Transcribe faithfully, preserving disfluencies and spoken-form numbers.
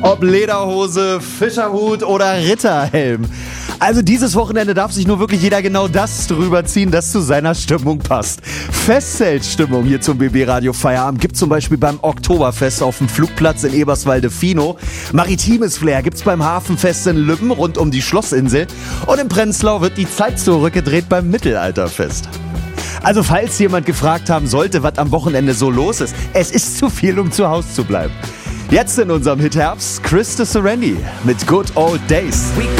Ob Lederhose, Fischerhut oder Ritterhelm. Also dieses Wochenende darf sich nur wirklich jeder genau das drüber ziehen, das zu seiner Stimmung passt. Festzeltstimmung hier zum B B Radio Feierabend gibt zum Beispiel beim Oktoberfest auf dem Flugplatz in Eberswalde-Finow. Maritimes Flair gibt's beim Hafenfest in Lübben rund um die Schlossinsel. Und in Prenzlau wird die Zeit zurückgedreht beim Mittelalterfest. Also falls jemand gefragt haben sollte, was am Wochenende so los ist, es ist zu viel, um zu Hause zu bleiben. Jetzt in unserem Hit Herbst Chris de Serenity mit Good Old Days.